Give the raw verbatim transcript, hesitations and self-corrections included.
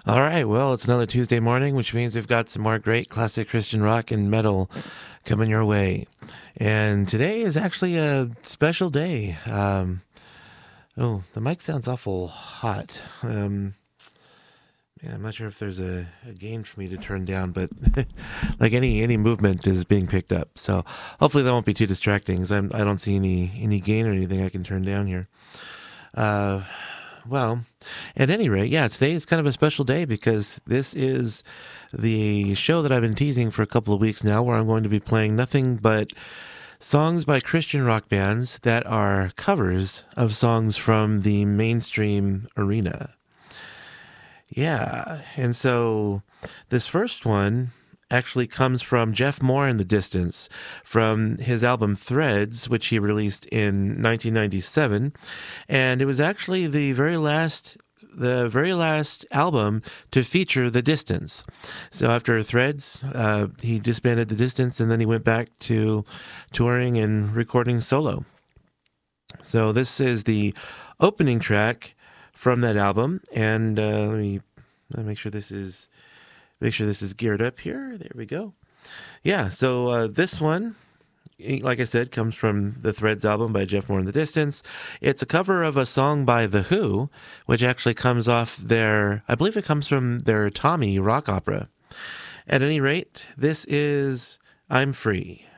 All right, well, it's another Tuesday morning, which means we've got some more great classic Christian rock and metal coming your way. And today is actually a special day. Um, oh, the mic sounds awful hot. Um, yeah, I'm not sure if there's a, a gain for me to turn down, but like any any movement is being picked up. So hopefully that won't be too distracting, because I'm I don't see any any gain or anything I can turn down here. Uh, Well, at any rate, yeah, today is kind of a special day because this is the show that I've been teasing for a couple of weeks now, where I'm going to be playing nothing but songs by Christian rock bands that are covers of songs from the mainstream arena. Yeah, and so this first one actually comes from Jeff Moore and the Distance from his album Threads, which he released in nineteen ninety-seven, and it was actually the very last the very last album to feature the Distance. So after Threads, uh, he disbanded the Distance, and then he went back to touring and recording solo. So this is the opening track from that album, and uh, let me let me make sure this is make sure this is geared up here. There we go. Yeah, so uh, this one, like I said, comes from the Threads album by Jeff Moore and the Distance. It's a cover of a song by The Who, which actually comes off their, I believe it comes from their Tommy rock opera. At any rate, this is I'm Free.